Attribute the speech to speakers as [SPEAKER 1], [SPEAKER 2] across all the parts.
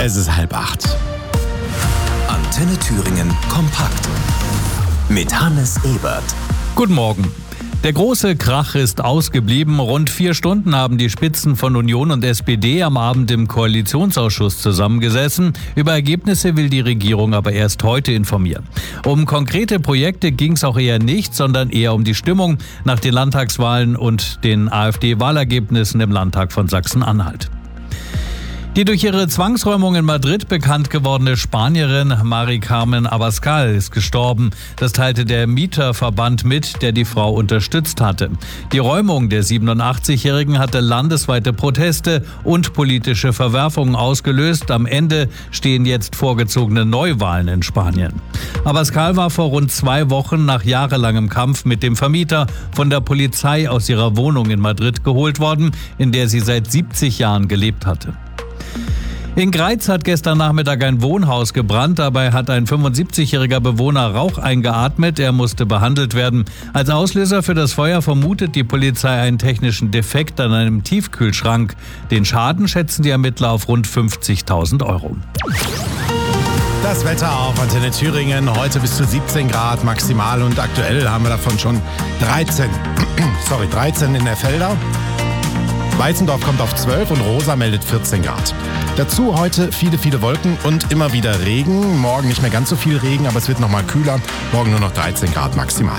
[SPEAKER 1] Es ist 7:30.
[SPEAKER 2] Antenne Thüringen kompakt mit Hannes Ebert.
[SPEAKER 3] Guten Morgen. Der große Krach ist ausgeblieben. Rund 4 Stunden haben die Spitzen von Union und SPD am Abend im Koalitionsausschuss zusammengesessen. Über Ergebnisse will die Regierung aber erst heute informieren. Um konkrete Projekte ging es auch eher nicht, sondern eher um die Stimmung nach den Landtagswahlen und den AfD-Wahlergebnissen im Landtag von Sachsen-Anhalt. Die durch ihre Zwangsräumung in Madrid bekannt gewordene Spanierin Mari Carmen Abascal ist gestorben. Das teilte der Mieterverband mit, der die Frau unterstützt hatte. Die Räumung der 87-Jährigen hatte landesweite Proteste und politische Verwerfungen ausgelöst. Am Ende stehen jetzt vorgezogene Neuwahlen in Spanien. Abascal war vor rund 2 Wochen nach jahrelangem Kampf mit dem Vermieter von der Polizei aus ihrer Wohnung in Madrid geholt worden, in der sie seit 70 Jahren gelebt hatte. In Greiz hat gestern Nachmittag ein Wohnhaus gebrannt. Dabei hat ein 75-jähriger Bewohner Rauch eingeatmet. Er musste behandelt werden. Als Auslöser für das Feuer vermutet die Polizei einen technischen Defekt an einem Tiefkühlschrank. Den Schaden schätzen die Ermittler auf rund 50.000 Euro.
[SPEAKER 1] Das Wetter auf Antenne Thüringen. Heute bis zu 17 Grad maximal und aktuell haben wir davon schon 13 in der Felder. Weißendorf kommt auf 12 und Rosa meldet 14 Grad. Dazu heute viele Wolken und immer wieder Regen. Morgen nicht mehr ganz so viel Regen, aber es wird nochmal kühler. Morgen nur noch 13 Grad maximal.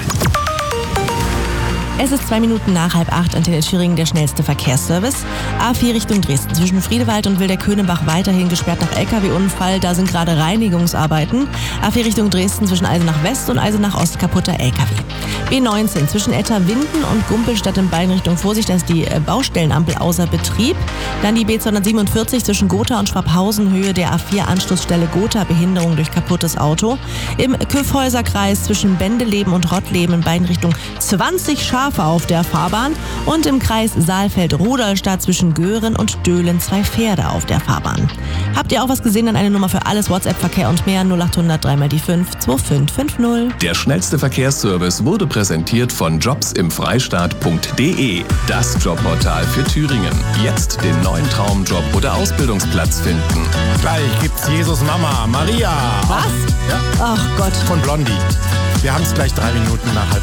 [SPEAKER 4] Es ist 2 Minuten nach 7:30, Antenne Thüringen, der schnellste Verkehrsservice. A4 Richtung Dresden zwischen Friedewald und Wilderkönigbach weiterhin gesperrt nach LKW-Unfall. Da sind gerade Reinigungsarbeiten. A4 Richtung Dresden zwischen Eisenach West und Eisenach Ost kaputter LKW. B19 zwischen Etterwinden und Gumpelstadt in beiden Richtungen. Vorsicht, da ist die Baustellenampel außer Betrieb. Dann die B247 zwischen Gotha und Schwabhausen, Höhe der A4 Anschlussstelle Gotha, Behinderung durch kaputtes Auto. Im Kyffhäuserkreis zwischen Bendeleben und Rottleben in beiden Richtungen 20 Schafe auf der Fahrbahn und im Kreis Saalfeld-Rudolstadt zwischen Göhren und Döhlen 2 Pferde auf der Fahrbahn. Habt ihr auch was gesehen? Dann eine Nummer für alles, WhatsApp-Verkehr und mehr 0800 3x5 2550.
[SPEAKER 2] Der schnellste Verkehrsservice wurde präsentiert von jobsimfreistaat.de. Das Jobportal für Thüringen. Jetzt den neuen Traumjob oder Ausbildungsplatz finden.
[SPEAKER 1] Gleich gibt's Jesus Mama, Maria.
[SPEAKER 4] Was?
[SPEAKER 1] Ja.
[SPEAKER 4] Ach Gott.
[SPEAKER 1] Von Blondie. Wir haben es gleich 3 Minuten nach 7:30.